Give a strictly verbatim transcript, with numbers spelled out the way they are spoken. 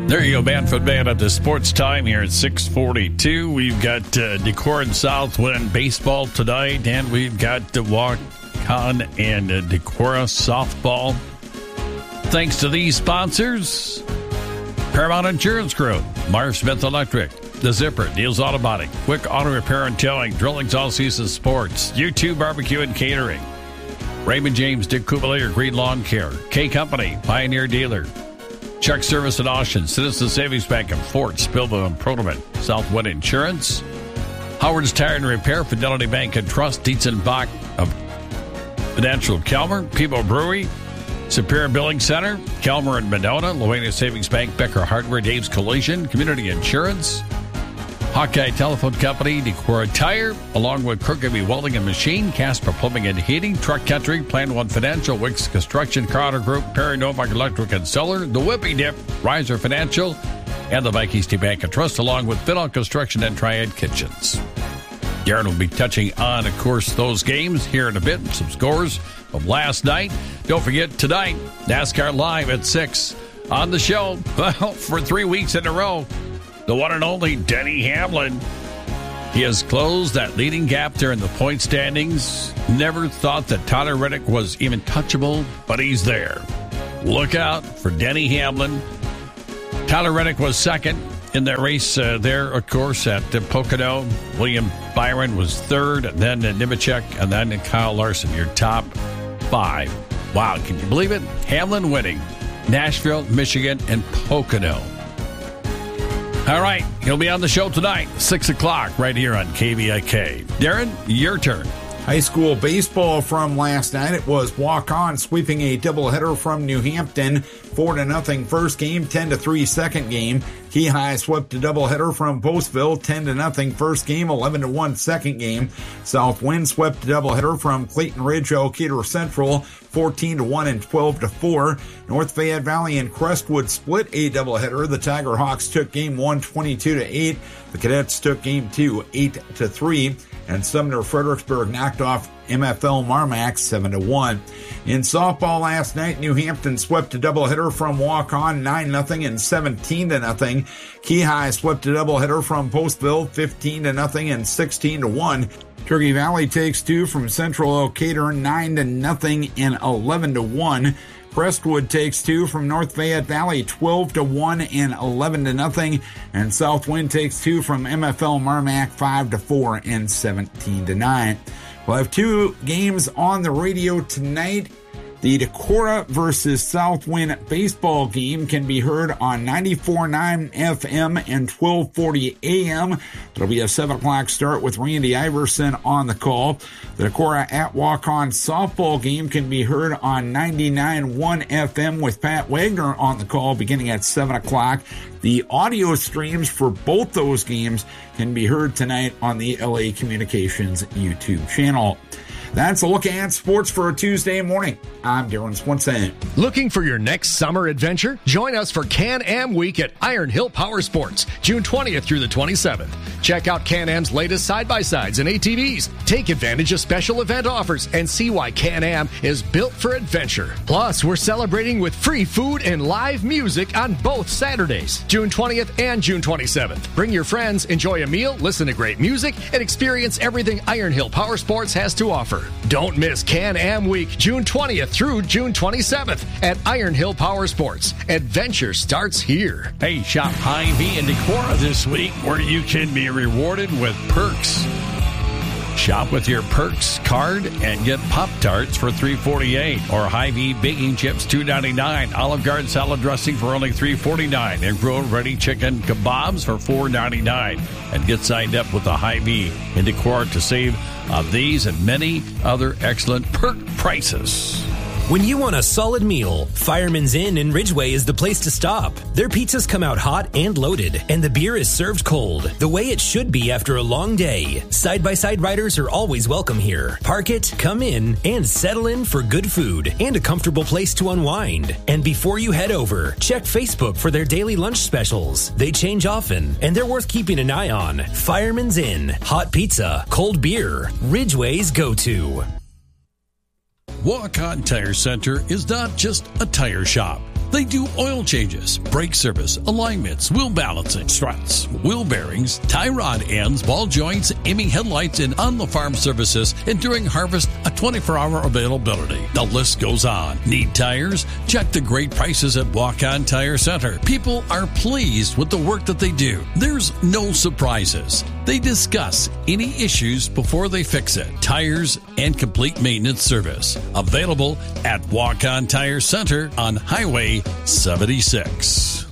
There you go, Manfred Man at the sports time here at six forty-two. We've got uh, Decorah and Southwind baseball tonight, and we've got the walk-on and uh, Decorah softball. Thanks to these sponsors: Paramount Insurance Group, Myers Smith Electric, The Zipper, Neil's Auto Body, Quick Auto Repair and Towing, Drilling's All Season Sports, U two Barbecue and Catering, Raymond James, Dick Kubelator, Green Lawn Care, K Company, Pioneer Dealer, Check Service and Auction, Citizen Savings Bank and Ford, Spillville and Protoman, Southwind Insurance, Howard's Tire and Repair, Fidelity Bank and Trust, Dietz and Bach of Financial Kelmer, People Brewery, Superior Billing Center, Kelmer and Monona, Luana Savings Bank, Becker Hardware, Dave's Collision, Community Insurance, Hawkeye Telephone Company, Decorah Tire, along with Kirkby Welding and Machine, Casper Plumbing and Heating, Truck Country, Plan One Financial, Wicks Construction, Carter Group, Perry Novak Electric and Solar, The Whippy Dip, Riser Financial, and the Vikings Tea Bank and Trust, along with Fiddle Construction and Triad Kitchens. Darren will be touching on, of course, those games here in a bit, some scores from last night. Don't forget, tonight, NASCAR Live at six on the show. Well, for three weeks in a row, the one and only Denny Hamlin. He has closed that leading gap there in the point standings. Never thought that Tyler Reddick was even touchable, but he's there. Look out for Denny Hamlin. Tyler Reddick was second in that race uh, there, of course, at uh, Pocono. William Byron was third, and then uh, Nemechek, and then Kyle Larson, your top five. Wow, can you believe it? Hamlin winning Nashville, Michigan, and Pocono. All right, he'll be on the show tonight, six o'clock, right here on K V I K. Darren, your turn. High school baseball from last night. It was walk-on sweeping a doubleheader from New Hampton. four to nothing first game, ten to three second game. Key High swept a doubleheader from Postville, ten to nothing first game, eleven to one second game. Southwind swept a doubleheader from Clayton Ridge, Elkader Central, fourteen to one and twelve to four. North Fayette Valley and Crestwood split a doubleheader. The Tiger Hawks took game one, twenty-two to eight. The Cadets took game two, eight to three. And Sumner Fredericksburg knocked off M F L Marmac seven to one. In softball last night, New Hampton swept a doubleheader from walk-on nine nothing and seventeen to nothing. Key High swept a doubleheader from Postville fifteen to nothing and sixteen to one. Turkey Valley takes two from Central Elkader nine to nothing and eleven to one. Crestwood takes two from North Fayette Valley, twelve to one and eleven to nothing. And Southwind takes two from M F L Marmac, five to four and seventeen to nine. We'll have two games on the radio tonight. The Decorah versus Southwind baseball game can be heard on ninety-four point nine F M and twelve forty A M. It'll be a seven o'clock start with Randy Iverson on the call. The Decorah at Walk-On softball game can be heard on ninety-nine point one F M with Pat Wagner on the call beginning at seven o'clock. The audio streams for both those games can be heard tonight on the L A Communications YouTube channel. That's a look at sports for a Tuesday morning. I'm Darren Swanson. Looking for your next summer adventure? Join us for Can-Am Week at Iron Hill Power Sports, June twentieth through the twenty-seventh. Check out Can-Am's latest side-by-sides and A T Vs. Take advantage of special event offers and see why Can-Am is built for adventure. Plus, we're celebrating with free food and live music on both Saturdays, June twentieth and June twenty-seventh. Bring your friends, enjoy a meal, listen to great music, and experience everything Iron Hill Power Sports has to offer. Don't miss Can-Am Week, June twentieth through June twenty-seventh at Iron Hill Power Sports. Adventure starts here. Hey, shop Hy-Vee in Decorah this week where you can be rewarded with perks. Shop with your Perks card and get Pop-Tarts for three forty-eight or Hy-Vee baking chips two ninety-nine, Olive Garden salad dressing for only three forty-nine, and grilled ready chicken kebabs for four ninety-nine. And get signed up with the Hy-Vee in Decorah to save on these and many other excellent perk prices. When you want a solid meal, Fireman's Inn in Ridgeway is the place to stop. Their pizzas come out hot and loaded, and the beer is served cold, the way it should be after a long day. Side-by-side riders are always welcome here. Park it, come in, and settle in for good food and a comfortable place to unwind. And before you head over, check Facebook for their daily lunch specials. They change often, and they're worth keeping an eye on. Fireman's Inn, hot pizza, cold beer, Ridgeway's go-to. Walk-On Tire Center is not just a tire shop. They do oil changes, brake service, alignments, wheel balancing, struts, wheel bearings, tie rod ends, ball joints, aiming headlights, and on-the-farm services, and during harvest, a twenty-four hour availability. The list goes on. Need tires? Check the great prices at Walk-On Tire Center. People are pleased with the work that they do. There's no surprises. They discuss any issues before they fix it. Tires and complete maintenance service. Available at Walk-On Tire Center on Highway seventy-six.